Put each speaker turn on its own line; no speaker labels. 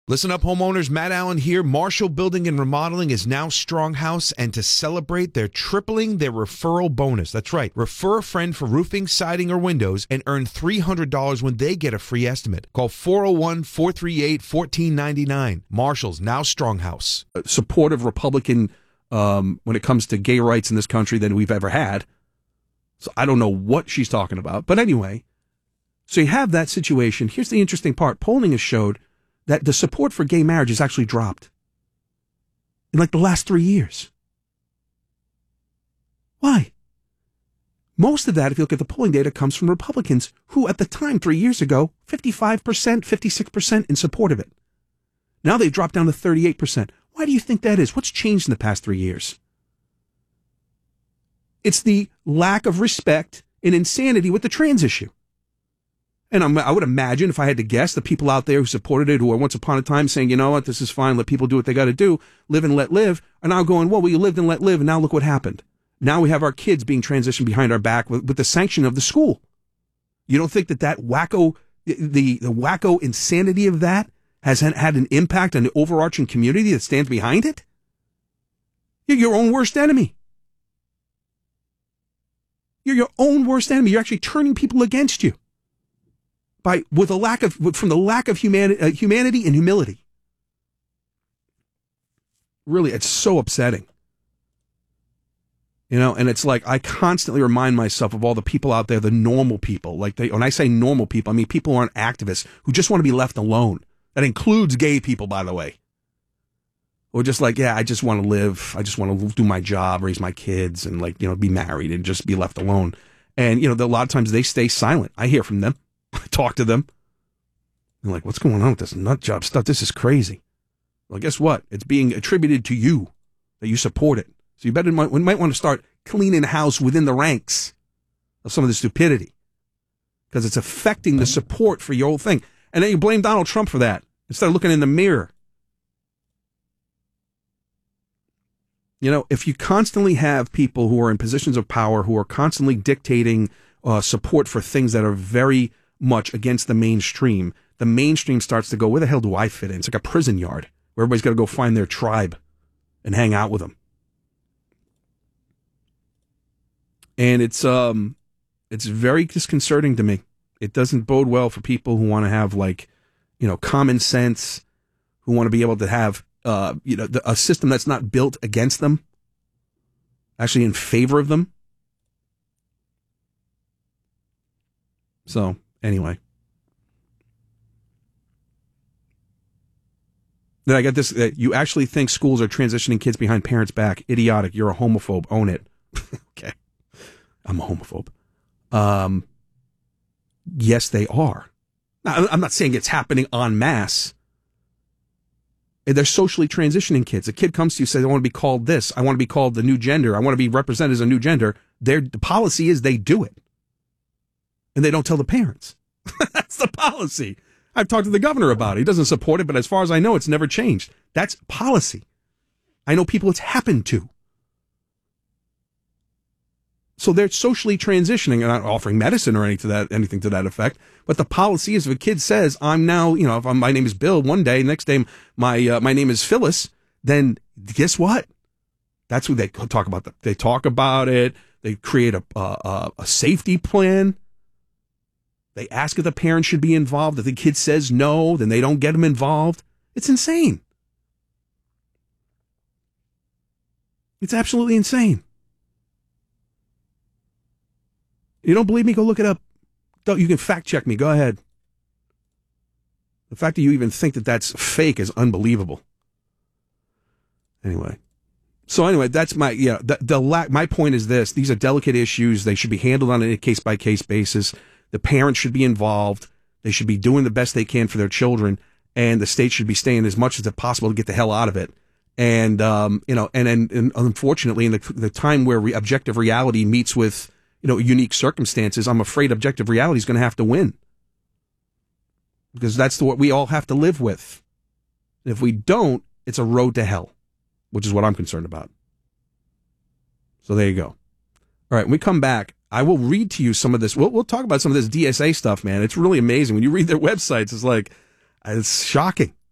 Listen up, homeowners. Matt Allen here. Marshall Building and Remodeling is now Stronghouse, and to celebrate, they're tripling their referral bonus. That's right. Refer a friend for roofing, siding, or windows and earn $300 when they get a free estimate. Call 401-438-1499. Marshall's now Stronghouse.
Supportive Republican when it comes to gay rights in this country than we've ever had. So I don't know what she's talking about. But anyway, so you have that situation. Here's the interesting part. Polling has showed that the support for gay marriage has actually dropped in like the last 3 years. Why? Most of that, if you look at the polling data, comes from Republicans who at the time, 3 years ago, 55%, 56% in support of it. Now they've dropped down to 38%. Why do you think that is? What's changed in the past 3 years? It's the lack of respect and insanity with the trans issue. And I would imagine, if I had to guess, the people out there who supported it, who were once upon a time saying, you know what, this is fine, let people do what they got to do, live and let live, are now going, well, we lived and let live, and now look what happened. Now we have our kids being transitioned behind our back with the sanction of the school. You don't think that wacko, the wacko insanity of that has had an impact on the overarching community that stands behind it? You're your own worst enemy. You're your own worst enemy. You're actually turning people against you. From the lack of humanity and humility. Really, it's so upsetting. You know, and it's like I constantly remind myself of all the people out there, the normal people. When I say normal people, I mean people who aren't activists, who just want to be left alone. That includes gay people, by the way. Or just like, yeah, I just want to live. I just want to do my job, raise my kids, and be married and just be left alone. And, a lot of times they stay silent. I hear from them. I talk to them. I'm like, what's going on with this nut job stuff? This is crazy. Well, guess what? It's being attributed to you, that you support it. So we might want to start cleaning house within the ranks of some of the stupidity, because it's affecting the support for your whole thing. And then you blame Donald Trump for that instead of looking in the mirror. If you constantly have people who are in positions of power who are constantly dictating support for things that are very much against the mainstream starts to go, where the hell do I fit in? It's like a prison yard where everybody's got to go find their tribe and hang out with them. And it's very disconcerting to me. It doesn't bode well for people who want to have common sense, who want to be able to have a system that's not built against them, actually in favor of them. So, anyway. Then I got this, you actually think schools are transitioning kids behind parents' back. Idiotic. You're a homophobe. Own it. Okay. I'm a homophobe. Yes, they are. Now, I'm not saying it's happening en masse. They're socially transitioning kids. A kid comes to you, says, I want to be called this. I want to be called the new gender. I want to be represented as a new gender. The policy is they do it. And they don't tell the parents. That's the policy. I've talked to the governor about it. He doesn't support it, but as far as I know, it's never changed. That's policy. I know people it's happened to. So they're socially transitioning and not offering medicine or anything to that effect. But the policy is, if a kid says, I'm now, my name is Bill one day, next day my name is Phyllis, then guess what? That's who they talk about. They talk about it. They create a safety plan. They ask if the parents should be involved. If the kid says no, then they don't get them involved. It's insane. It's absolutely insane. You don't believe me? Go look it up. You can fact check me. Go ahead. The fact that you even think that that's fake is unbelievable. Anyway. That's my, my point is this. These are delicate issues. They should be handled on a case-by-case basis. The parents should be involved. They should be doing the best they can for their children. And the state should be staying as much as possible to get the hell out of it. And, and unfortunately, in the time where objective reality meets with, unique circumstances, I'm afraid objective reality is going to have to win. Because that's what we all have to live with. And if we don't, it's a road to hell, which is what I'm concerned about. So there you go. All right, when we come back, I will read to you some of this. We'll talk about some of this DSA stuff, man. It's really amazing. When you read their websites, it's shocking.